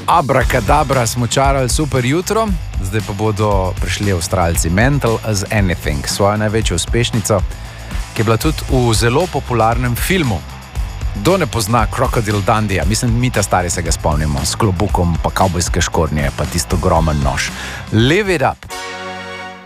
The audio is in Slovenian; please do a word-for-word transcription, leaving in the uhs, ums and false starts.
Abrakadabra smo čarali super jutro, zdaj pa bodo prišli Avstralci Mental as Anything, svojo največjo uspešnico, ki je bila tudi v zelo popularnem filmu. Kdo ne pozna Crocodile Dundee, mislim, mi ta stari se ga spomnimo, s klobukom, pa kavbojske škornje, pa tisto ogromen nož. Live it up!